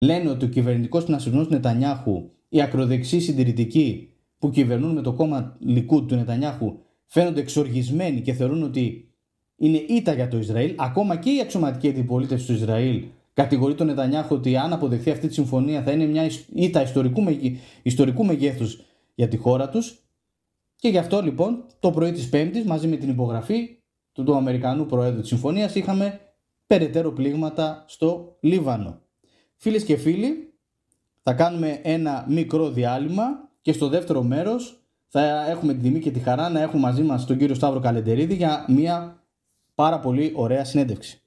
λένε ότι ο κυβερνητικός συνασπισμός του Νετανιάχου, οι ακροδεξιοί συντηρητικοί που κυβερνούν με το κόμμα Λικούντ του Νετανιάχου, φαίνονται εξοργισμένοι και θεωρούν ότι είναι ήττα για το Ισραήλ. Ακόμα και η αξιωματική αντιπολίτευση του Ισραήλ κατηγορεί τον Νετανιάχου ότι αν αποδεχθεί αυτή τη συμφωνία θα είναι μια ήττα ιστορικού μεγέθους για τη χώρα τους. Και γι' αυτό λοιπόν το πρωί της Πέμπτης, μαζί με την υπογραφή του Αμερικανού Προέδρου της συμφωνίας, είχαμε περαιτέρω πλήγματα στο Λίβανο. Φίλες και φίλοι, θα κάνουμε ένα μικρό διάλειμμα και στο δεύτερο μέρος θα έχουμε την τιμή και τη χαρά να έχουμε μαζί μας τον κύριο Σταύρο Καλεντερίδη για μια πάρα πολύ ωραία συνέντευξη.